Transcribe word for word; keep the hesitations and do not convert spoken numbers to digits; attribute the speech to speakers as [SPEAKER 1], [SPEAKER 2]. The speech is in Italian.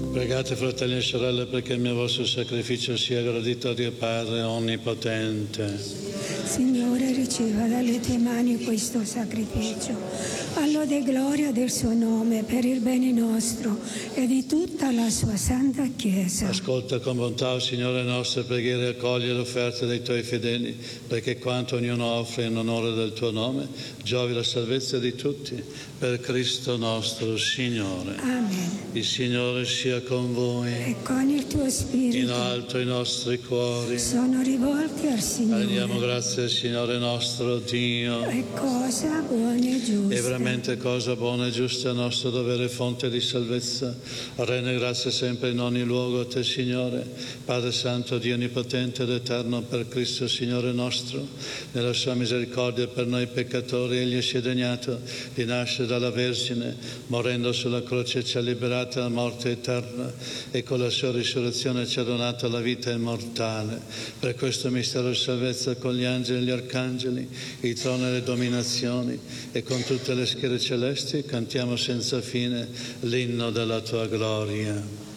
[SPEAKER 1] Pregate, fratelli e sorelle, perché il mio vostro sacrificio sia gradito a Dio Padre Onnipotente.
[SPEAKER 2] Signore, riceva dalle tue mani questo sacrificio, a lode e gloria del suo nome, per il bene nostro e di tutta la sua santa Chiesa.
[SPEAKER 1] Ascolta con bontà, o Signore nostro, preghiere e accoglie le offerte dei tuoi fedeli, perché quanto ognuno offre in onore del tuo nome, giovi la salvezza di tutti, per Cristo nostro Signore.
[SPEAKER 2] Amen.
[SPEAKER 1] Il Signore sia con voi.
[SPEAKER 2] E con il tuo spirito.
[SPEAKER 1] In alto i nostri cuori.
[SPEAKER 2] Sono rivolti al Signore.
[SPEAKER 1] Rendiamo grazie al Signore nostro Dio.
[SPEAKER 2] È cosa buona e giusta.
[SPEAKER 1] È veramente cosa buona e giusta, nostro dovere e fonte di salvezza. Rende grazie sempre in ogni luogo a te, Signore, Padre Santo, Dio Onnipotente ed Eterno, per Cristo Signore nostro. Nella sua misericordia per noi peccatori egli si è degnato di nascere dalla Vergine, morendo sulla croce ci ha liberati dalla morte eterna e con la sua risurrezione ci ha donato la vita immortale. Per questo mistero di salvezza, con gli angeli e gli arcangeli, i troni e le dominazioni e con tutte le schiere celesti cantiamo senza fine l'inno della tua gloria.